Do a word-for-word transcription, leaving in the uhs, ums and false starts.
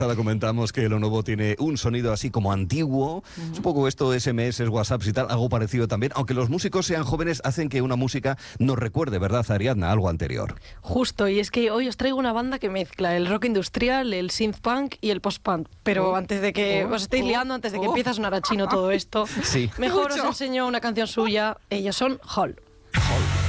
Ahora comentamos que lo nuevo tiene un sonido así como antiguo, uh-huh. Un poco esto S M S, WhatsApp y tal, algo parecido también, aunque los músicos sean jóvenes hacen que una música nos recuerde, ¿verdad, Ariadna? Algo anterior. Justo, y es que hoy os traigo una banda que mezcla el rock industrial, el synth punk y el post punk, pero oh, antes de que oh, os estéis oh, liando, antes de que oh. empiece a sonar a chino todo esto, sí. mejor Mucho. os enseño una canción suya, ellos son Hall.